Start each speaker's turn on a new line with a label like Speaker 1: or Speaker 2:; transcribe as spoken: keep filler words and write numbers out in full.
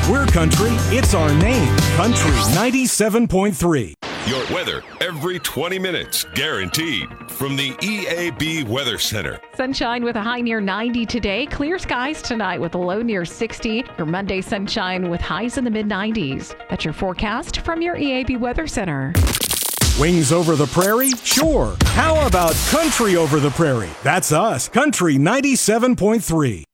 Speaker 1: We're country. It's our name. Country ninety-seven point three.
Speaker 2: Your weather every twenty minutes, guaranteed. From the E A B Weather Center.
Speaker 3: Sunshine with a high near ninety today. Clear skies tonight with a low near sixty. Your Monday sunshine with highs in the mid nineties. That's your forecast from your E A B Weather Center.
Speaker 1: Wings over the prairie? Sure. How about country over the prairie? That's us. Country ninety-seven point three.